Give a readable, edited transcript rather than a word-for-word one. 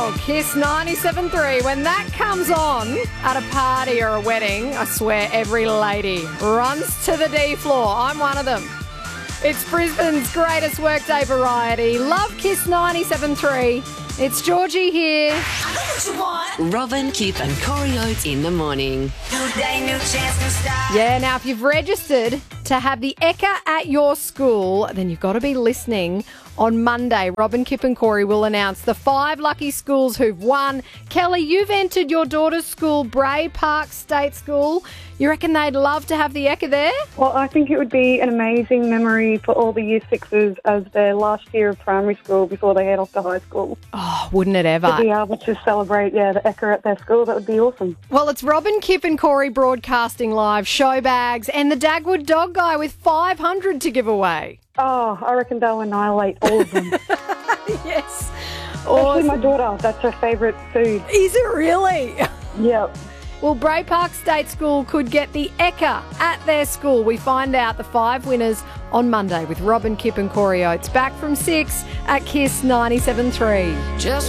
Oh, Kiss 97.3. When that comes on at a party or a wedding, I swear every lady runs to the D floor. I'm one of them. It's Brisbane's greatest workday variety. Love Kiss 97.3. It's Georgie here. Robin, Kip and Corey Oates in the morning. New day, new chance, new start. Yeah, now if you've registered to have the Ekka at your school, then you've got to be listening. On Monday, Robin, Kip and Corey will announce the 5 lucky schools who've won. Kelly, you've entered your daughter's school, Bray Park State School. You reckon they'd love to have the Ekka there? Well, I think it would be an amazing memory for all the Year 6s as their last year of primary school before they head off to high school. Oh, wouldn't it ever? To be able to celebrate, the Ekka at their school, that would be awesome. Well, it's Robin, Kip and Corey broadcasting live, show bags, and the Dagwood Dog Guy with 500 to give away. Oh, I reckon they'll annihilate all of them. Yes. Especially my daughter. That's her favourite food. Is it really? Yep. Well, Bray Park State School could get the Ekka at their school. We find out the 5 winners on Monday with Robin, Kip and Corey Oates. Back from 6 at Kiss 97.3. Just